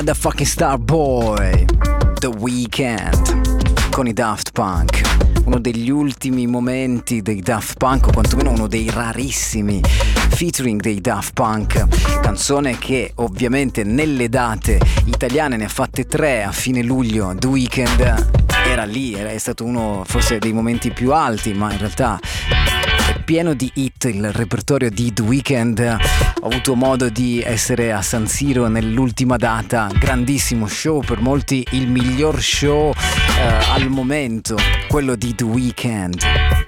The fucking Star Boy, The Weeknd con i Daft Punk. Uno degli ultimi momenti dei Daft Punk, o quantomeno uno dei rarissimi featuring dei Daft Punk. Canzone che ovviamente nelle date italiane ne ha fatte 3 a fine luglio. The Weeknd era lì, è stato uno forse dei momenti più alti, ma in realtà è pieno di hit il repertorio di The Weeknd. Ho avuto modo di essere a San Siro nell'ultima data, grandissimo show, per molti il miglior show al momento, quello di The Weeknd.